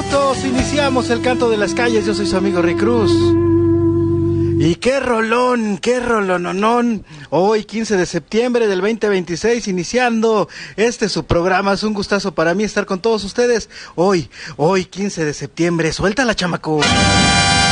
minutos, iniciamos el canto de las calles. Yo soy su amigo Rick Cruz. Y qué rolononón. Hoy 15 de septiembre del 2026, iniciando su programa. Es un gustazo para mí estar con todos ustedes. Hoy 15 de septiembre, suéltala, chamaco.